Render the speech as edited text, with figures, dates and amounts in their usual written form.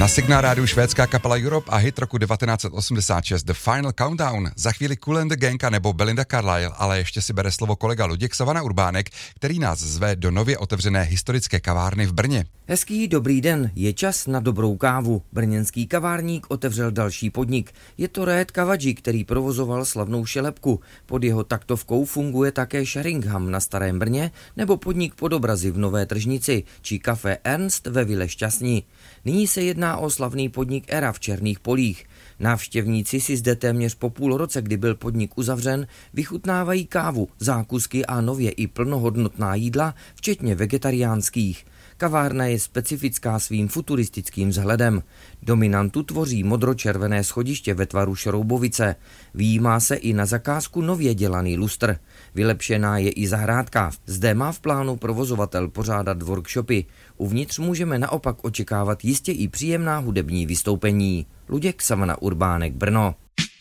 Na Signál rádiu švédská kapela Europe a hit roku 1986 The Final Countdown. Za chvíli Kool and the Gang nebo Belinda Carlisle, ale ještě si bere slovo kolega Luděk Savana Urbánek, který nás zve do nově otevřené historické kavárny v Brně. Hezký dobrý den, je čas na dobrou kávu. Brněnský kavárník otevřel další podnik. Je to Réd Kavadži, který provozoval slavnou šelepku. Pod jeho taktovkou funguje také Sheringham na Starém Brně nebo podnik Podobrazy v Nové Tržnici či Café Ernst ve Vile Šťastní. Nyní se jedná o slavný podnik Era v Černých Polích. Návštěvníci si zde téměř po půl roce, kdy byl podnik uzavřen, vychutnávají kávu, zákusky a nově i plnohodnotná jídla, včetně vegetariánských. Kavárna je specifická svým futuristickým vzhledem. Dominantu tvoří modročervené schodiště ve tvaru šroubovice. Vyjímá se i na zakázku nově dělaný lustr. Vylepšená je i zahrádka. Zde má v plánu provozovatel pořádat workshopy. Uvnitř můžeme naopak očekávat jistě i příjemná hudební vystoupení. Luděk Savana Urbánek, Brno.